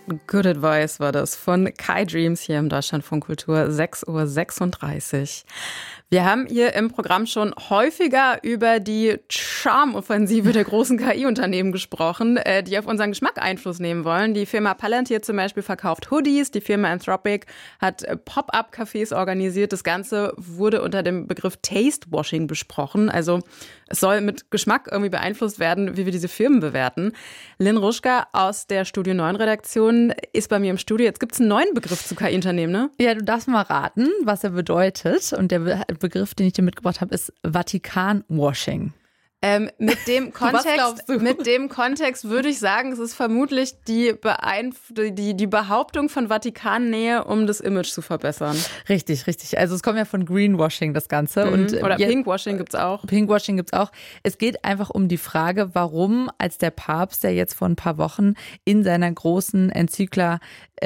Good Advice war das von Kai Dreams hier im Deutschlandfunk Kultur, 6:36 Uhr. Wir haben hier im Programm schon häufiger über die Charmoffensive der großen KI-Unternehmen gesprochen, die auf unseren Geschmack Einfluss nehmen wollen. Die Firma Palantir zum Beispiel verkauft Hoodies, die Firma Anthropic hat Pop-up-Cafés organisiert. Das Ganze wurde unter dem Begriff Taste-Washing besprochen. Also es soll mit Geschmack irgendwie beeinflusst werden, wie wir diese Firmen bewerten. Lynn Ruschka aus der Studio 9 Redaktion ist bei mir im Studio. Jetzt gibt es einen neuen Begriff zu KI-Unternehmen, ne? Ja, du darfst mal raten, was er bedeutet. Und der Begriff, den ich dir mitgebracht habe, ist Vatikan-Washing. Mit dem Kontext würde ich sagen, es ist vermutlich die Behauptung von Vatikannähe, um das Image zu verbessern. Richtig, richtig. Also es kommt ja von Greenwashing, das Ganze. Oder Pinkwashing gibt's auch. Pinkwashing gibt's auch. Es geht einfach um die Frage, warum, als der Papst, der jetzt vor ein paar Wochen in seiner großen Enzyklika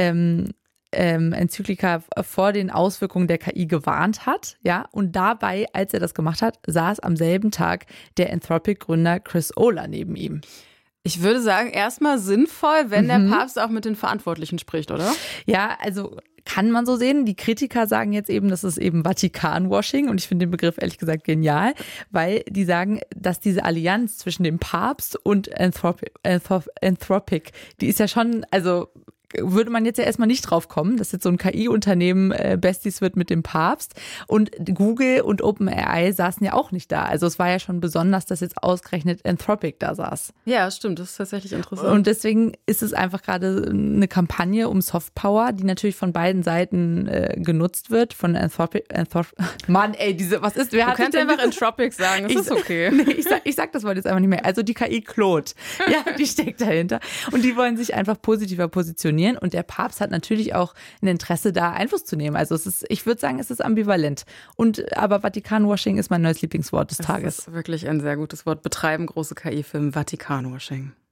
vor den Auswirkungen der KI gewarnt hat, ja, und dabei, als er das gemacht hat, saß am selben Tag der Anthropic-Gründer Chris Olah neben ihm. Ich würde sagen, erstmal sinnvoll, wenn der Papst auch mit den Verantwortlichen spricht, oder? Ja, also kann man so sehen. Die Kritiker sagen jetzt eben, das ist eben Vatikan-Washing und ich finde den Begriff ehrlich gesagt genial, weil die sagen, dass diese Allianz zwischen dem Papst und Anthropic, die ist ja schon, also würde man jetzt ja erstmal nicht drauf kommen, dass jetzt so ein KI-Unternehmen Besties wird mit dem Papst. Und Google und OpenAI saßen ja auch nicht da. Also es war ja schon besonders, dass jetzt ausgerechnet Anthropic da saß. Ja, stimmt. Das ist tatsächlich interessant. Und deswegen ist es einfach gerade eine Kampagne um Softpower, die natürlich von beiden Seiten genutzt wird. Von Anthropic. Mann, ey, was ist? Du kannst einfach Anthropic sagen, das ist okay. Nee, ich sag das Wort jetzt einfach nicht mehr. Also die KI Claude, ja, die steckt dahinter. Und die wollen sich einfach positiver positionieren. Und der Papst hat natürlich auch ein Interesse, da Einfluss zu nehmen. Also ich würde sagen, es ist ambivalent. Aber Vatikan-Washing ist mein neues Lieblingswort des Tages. Das ist wirklich ein sehr gutes Wort. Betreiben große KI-Firmen Vatikan-Washing.